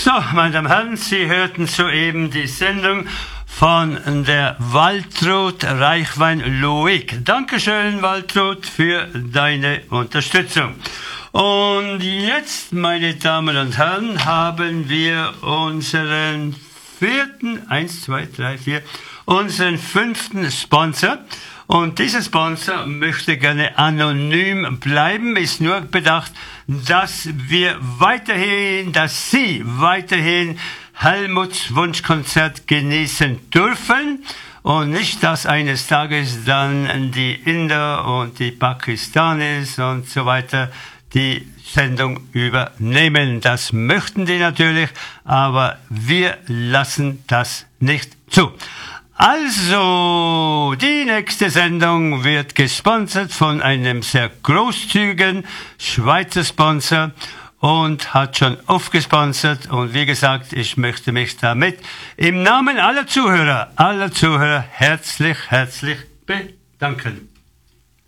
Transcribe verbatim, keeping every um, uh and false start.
So, meine Damen und Herren, Sie hörten soeben die Sendung von der Waltraud Reichwein-Loic. Dankeschön, Waltraud, für deine Unterstützung. Und jetzt, meine Damen und Herren, haben wir unseren vierten, eins, zwei, drei, vier, unseren fünften Sponsor. Und dieser Sponsor möchte gerne anonym bleiben, ist nur bedacht, dass wir weiterhin, dass Sie weiterhin Helmuts Wunschkonzert genießen dürfen und nicht, dass eines Tages dann die Inder und die Pakistanis und so weiter die Sendung übernehmen. Das möchten die natürlich, aber wir lassen das nicht zu. Also, die nächste Sendung wird gesponsert von einem sehr großzügigen Schweizer Sponsor und hat schon oft gesponsert. Und wie gesagt, ich möchte mich damit im Namen aller Zuhörer, aller Zuhörer herzlich, herzlich bedanken.